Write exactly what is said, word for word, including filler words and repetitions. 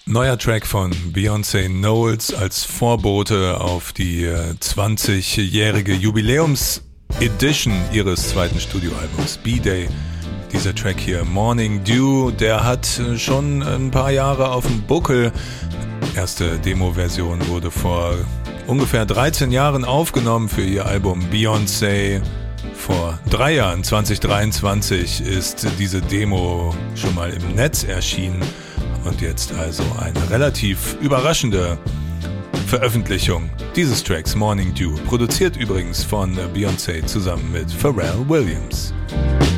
Neuer Track von Beyoncé Knowles als Vorbote auf die zwanzigjährige Jubiläums-Edition ihres zweiten Studioalbums B-Day. Dieser Track hier, Morning Dew, der hat schon ein paar Jahre auf dem Buckel. Erste Demo-Version wurde vor ungefähr dreizehn Jahren aufgenommen für ihr Album Beyoncé. Vor drei Jahren, zwanzig dreiundzwanzig, ist diese Demo schon mal im Netz erschienen. Und jetzt also eine relativ überraschende Veröffentlichung dieses Tracks Morning Dew, produziert übrigens von Beyoncé zusammen mit Pharrell Williams.